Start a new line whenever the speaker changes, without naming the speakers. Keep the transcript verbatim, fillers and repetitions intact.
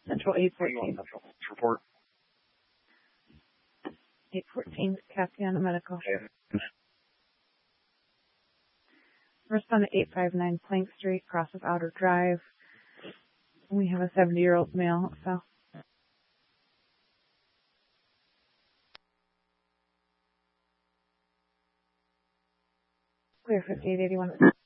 Central eight fourteen.
Central. Report.
eight fourteen, Cassiana Medical.
Okay.
Respond to eight five nine Plank Street, cross of Outer Drive. We have a seventy-year-old male, so. Clear fifty-eight eighty-one.